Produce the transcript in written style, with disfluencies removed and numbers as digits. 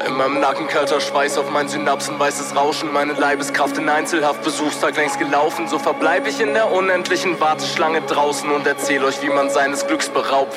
In meinem Nacken kalter Schweiß, auf meinen Synapsen weißes Rauschen. Meine Leibeskraft in Einzelhaft, Besuchstag längst gelaufen. So verbleib ich in der unendlichen Warteschlange draußen und erzähl euch, wie man seines Glücks beraubt